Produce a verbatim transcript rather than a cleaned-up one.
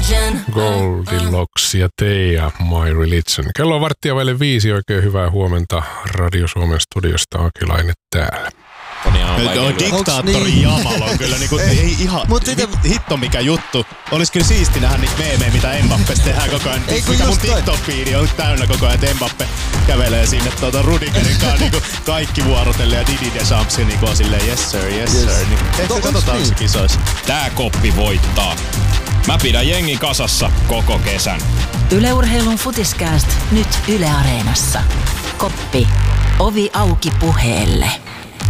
Goldilocks ja Teija, My Religion. Kello on varttia vaille viisi. Oikein hyvää huomenta Radio Suomen studiosta. Akilainen täällä. Tuo diktaattori niin? Jamal on kyllä niinku, ei ihan hit, hitto mikä juttu. Olis kyllä siisti nähdä niitä meemejä, mitä Mbappesta tehdään koko ajan. Ei, mikä mun TikTok-fiidi on täynnä koko ajan, että Mbappe kävelee sinne tuota Rudigerin kanssa niinku kaikki vuorotelle ja Didi Deschamps niinku on silleen yes sir, yes, yes. sir. Niin, ehkä katsotaan se kisoissa. Tää koppi voittaa. Mä pidän jengin kasassa koko kesän. Yle Urheilun Futiskääst nyt Yle Areenassa. Koppi. Ovi auki puheelle.